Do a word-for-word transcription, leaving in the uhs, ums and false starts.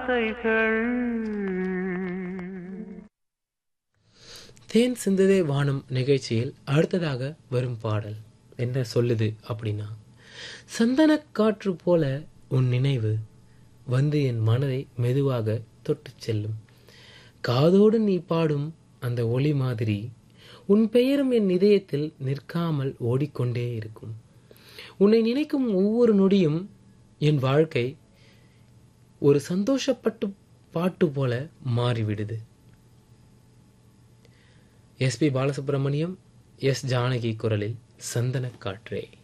தேன் சிந்ததே வானம் நிகழ்ச்சியில் அடுத்ததாக வரும் பாடல் என்ன சொல்லுது அப்படின்னா, சந்தன காற்று போல உன் நினைவு வந்து என் மனதை மெதுவாக தொட்டு செல்லும். காதோடு நீ பாடும் அந்த ஒளி மாதிரி உன் பெயரும் என் இதயத்தில் நிற்காமல் ஓடிக்கொண்டே இருக்கும். உன்னை நினைக்கும் ஒவ்வொரு நொடியும் என் வாழ்க்கை ஒரு சந்தோஷப்பட்டு பாட்டு போல மாறிவிடுது. S B Balasubramaniam, S Janaki குரலில் சந்தன காற்றே.